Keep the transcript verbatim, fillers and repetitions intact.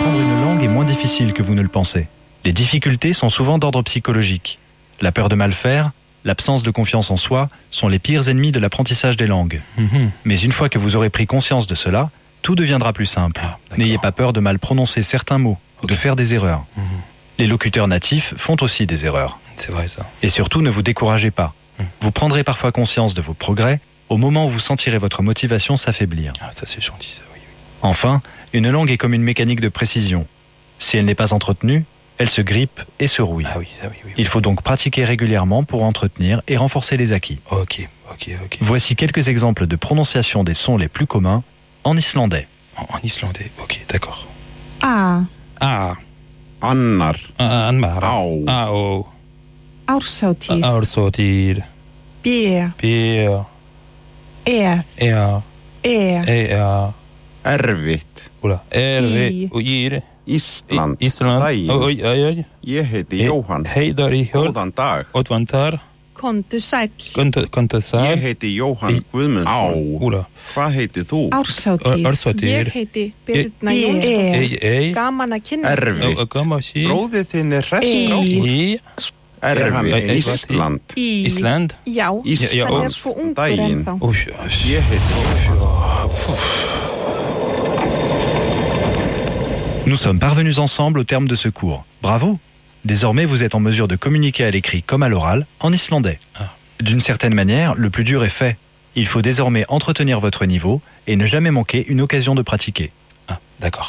Apprendre une langue est moins difficile que vous ne le pensez. Les difficultés sont souvent d'ordre psychologique. La peur de mal faire, l'absence de confiance en soi sont les pires ennemis de l'apprentissage des langues. Mmh. Mais une fois que vous aurez pris conscience de cela, tout deviendra plus simple. Ah, N'ayez pas peur de mal prononcer certains mots ou de faire des erreurs. Mmh. Les locuteurs natifs font aussi des erreurs. C'est vrai ça. Et surtout, ne vous découragez pas. Mmh. Vous prendrez parfois conscience de vos progrès au moment où vous sentirez votre motivation s'affaiblir. Ah, ça c'est gentil ça, oui. oui. Enfin, une langue est comme une mécanique de précision. Si elle n'est pas entretenue, elle se grippe et se rouille. Ah oui, ah oui, oui, oui. Il faut donc pratiquer régulièrement pour entretenir et renforcer les acquis. Ok, ok, ok. Voici quelques exemples de prononciation des sons les plus communs en islandais. En, en islandais, ok, d'accord. A. Ah, Annar, ah, anmar. á, Ah, oh. Árshátíð. Ársátíð. B. B. E. Ea. E. Ea. erfitt, Ola. Erfi. Í. Og ír. Ísland, Ísland. daginn. Oj, oj, oj. Ég heiti He- Jóhann, Heiðar í hjól. góðan dag. Odvantar. Komdu sæll. Konta Ég sær. heiti Jóhann Í- Guðmundsson. Ola. Hvað heitið þú? Árshátíð. Ársátíð. Ég heiti Birna Ég- Jónsdóttir. Ei, ei. Gaman að kynna Erfitt, Og koma sí. bróðið þinn er Í. hressstrákur. Í. Erfitt, Ei, Ísland, Í. Ísland. Já, Ísland, Já, hann er svo ungur daginn. ennþá. Oj, Ég heiti Nous sommes parvenus ensemble au terme de ce cours. Bravo! Désormais, vous êtes en mesure de communiquer à l'écrit comme à l'oral en islandais. Ah. D'une certaine manière, le plus dur est fait. Il faut désormais entretenir votre niveau et ne jamais manquer une occasion de pratiquer. Ah, d'accord.